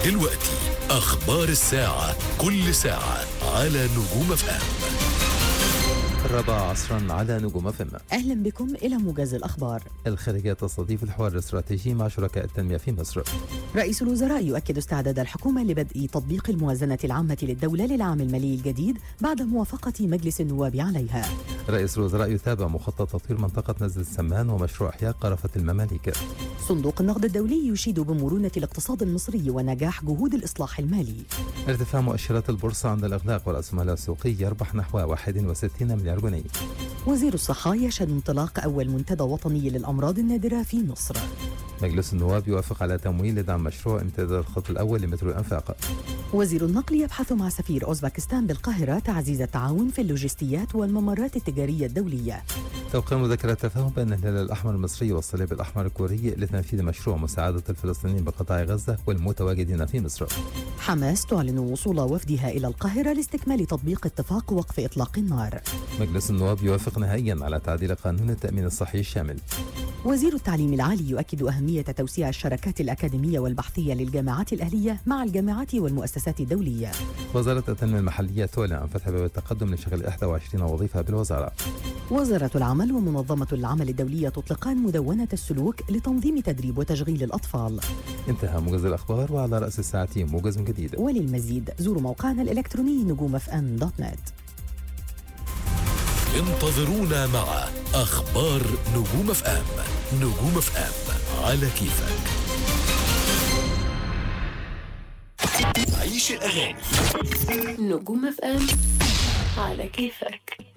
دلوقتي أخبار الساعة، كل ساعة على نجوم FM. 4 على نجوم FM. أهلا بكم إلى موجز الأخبار. الخارجية تستضيف الحوار الاستراتيجي مع شركاء التنمية في مصر. رئيس الوزراء يؤكد استعداد الحكومة لبدء تطبيق الموازنة العامة للدولة للعام المالي الجديد بعد موافقة مجلس النواب عليها. رئيس الوزراء يتابع مخطط تطوير منطقة نزل السمان ومشروع إحياء قرفة المماليك. صندوق النقد الدولي يشيد بمرونة الاقتصاد المصري ونجاح جهود الإصلاح المالي. ارتفاع مؤشرات البورصة عند الإغلاق، ورأس مال السوقي يربح نحو 61 مليار جنيه. وزير الصحة يشهد انطلاق أول منتدى وطني للأمراض النادرة في مصر. مجلس النواب يوافق على تمويل لدعم مشروع امتداد الخط الأول لمترو الأنفاق. وزير النقل يبحث مع سفير أوزبكستان بالقاهرة تعزيز التعاون في اللوجستيات والممرات التجارية الدولية. توقيع مذكرة تفاهم بين الهلال الأحمر المصري والصليب الأحمر الكوري لتنفيذ مشروع مساعدة الفلسطينيين بقطاع غزة والمتواجدين في مصر. حماس تعلن وصول وفدها إلى القاهرة لاستكمال تطبيق اتفاق وقف إطلاق النار. مجلس النواب يوافق نهائيا على تعديل قانون التأمين الصحي الشامل. وزير التعليم العالي يؤكد أهمية توسيع الشراكات الأكاديمية والبحثية للجامعات الأهلية مع الجامعات والمؤسسات الدولية. وزارة التنمية المحلية تعلن عن فتح باب التقدم لشغل 21 وظيفة بالوزارة. وزارة العمل ومنظمة العمل الدولية تطلقان مدونة السلوك لتنظيم تدريب وتشغيل الأطفال. انتهى موجز الأخبار، وعلى رأس الساعة موجز جديد. وللمزيد زوروا موقعنا الإلكتروني نجومfm.net. انتظرونا مع أخبار نجوم FM. نجوم FM على كيفك. عيش الأغاني. نجوم FM على كيفك.